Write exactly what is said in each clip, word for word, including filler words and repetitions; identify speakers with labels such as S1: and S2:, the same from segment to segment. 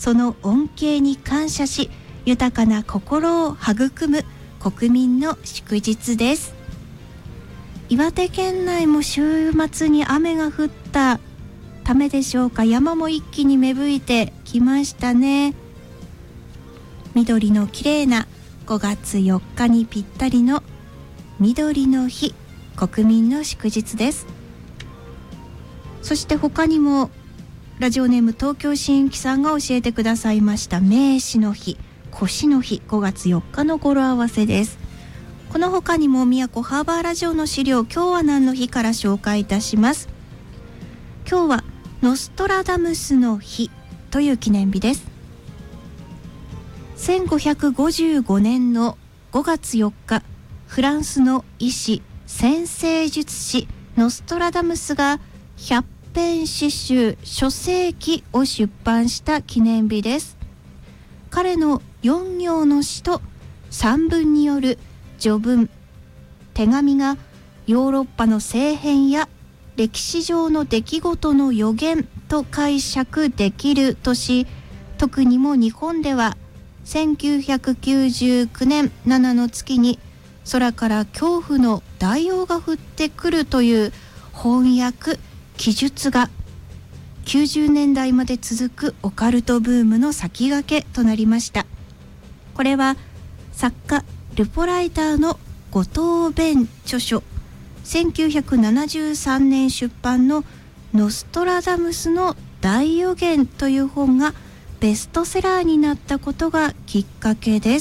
S1: その恩恵に感謝し、豊かな心を育む国民の祝日です。岩手県内も週末に雨が降ったためでしょうか、山も一気に芽吹いてきましたね。緑のきれいなごがつよっかにぴったりの緑の日、国民の祝日です。そして他にもラジオネーム東京新規さんが教えてくださいました名士の日、腰の日、ごがつよっかの語呂合わせです。この他にも宮古ハーバーラジオの資料、今日は何の日から紹介いたします。今日はノストラダムスの日という記念日です。せんごひゃくごじゅうごねんのごがつよっか、フランスの医師、占星術師ノストラダムスが百編詩集書世記を出版した記念日です。彼のよん行の詩とさんぶんによる序文、手紙がヨーロッパの政変や歴史上の出来事の予言と解釈できるとし、特にも日本ではせんきゅうひゃくきゅうじゅうきゅうねんしちの月に空から恐怖の大王が降ってくるという翻訳記述がきゅうじゅうねんだいまで続くオカルトブームの先駆けとなりました。これは作家ルポライターの後藤弁著書、せんきゅうひゃくななじゅうさんねん出版のノストラダムスの大予言という本がベストセラーになったことがきっかけです。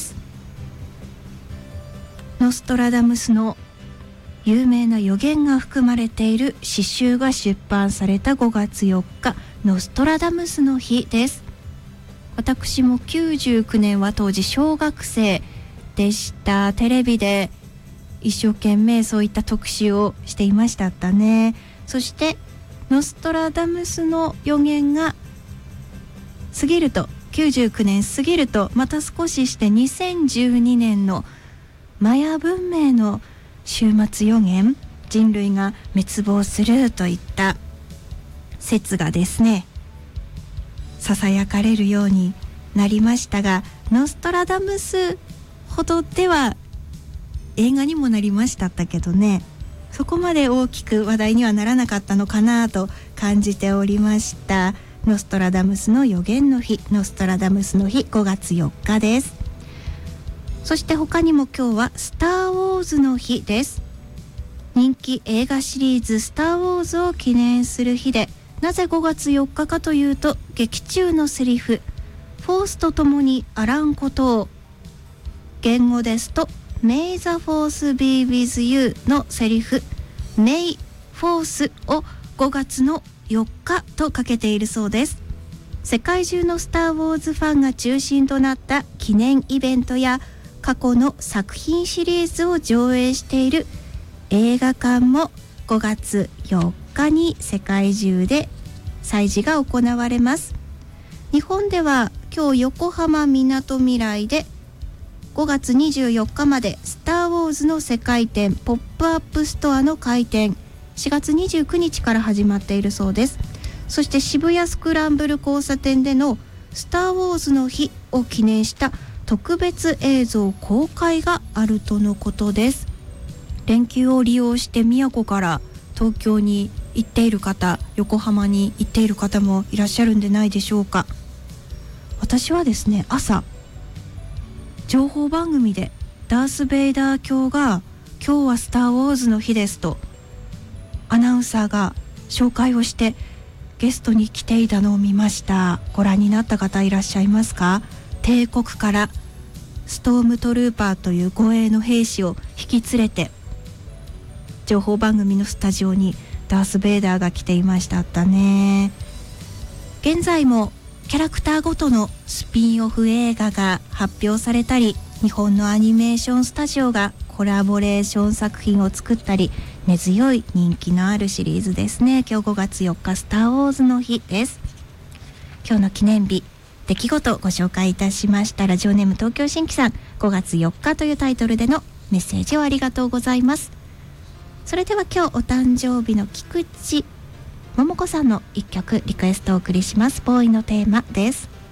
S1: ノストラダムスの有名な予言が含まれている詩集が出版されたごがつよっか、ノストラダムスの日です。私もきゅうじゅうきゅうねんは当時小学生でした。テレビで一生懸命そういった特集をしていましたったね。そしてノストラダムスの予言が過ぎると、きゅうじゅうきゅうねん過ぎるとまた少ししてにせんじゅうにねんのマヤ文明の終末予言、人類が滅亡するといった説がですね、ささやかれるようになりましたが、ノストラダムスほどでは映画にもなりましたったけどね、そこまで大きく話題にはならなかったのかなと感じておりました。ノストラダムスの予言の日、ノストラダムスの日、ごがつよっかです。そして他にも今日はスター・ウォーズの日です。人気映画シリーズスター・ウォーズを記念する日で、なぜごがつよっかかというと、劇中のセリフフォースとともにあらんことを、言語ですと May the Force be with you のセリフ May Force をごがつのよっかとかけているそうです。世界中のスター・ウォーズファンが中心となった記念イベントや過去の作品シリーズを上映している映画館もごがつよっかに世界中で催事が行われます。日本では今日横浜みなとみらいでごがつにじゅうよっかまでスター・ウォーズの世界展ポップアップストアの開店、しがつにじゅうくにちから始まっているそうです。そして渋谷スクランブル交差点でのスター・ウォーズの日を記念した特別映像公開があるとのことです。連休を利用して宮古から東京に行っている方、横浜に行っている方もいらっしゃるんでないでしょうか。私はですね、朝情報番組でダース・ベイダー卿が今日はスター・ウォーズの日ですとアナウンサーが紹介をしてゲストに来ていたのを見ました。ご覧になった方いらっしゃいますか？帝国からストームトルーパーという護衛の兵士を引き連れて情報番組のスタジオにダース・ベイダーが来ていましたったね。現在もキャラクターごとのスピンオフ映画が発表されたり、日本のアニメーションスタジオがコラボレーション作品を作ったり、根強い人気のあるシリーズですね。今日ごがつよっかスター・ウォーズの日です。今日の記念日出来事をご紹介いたしました。ラジオネーム東京新規さん、ごがつよっかというタイトルでのメッセージをありがとうございます。それでは今日お誕生日の菊池桃子さんの一曲リクエストをお送りします。ボーイのテーマです。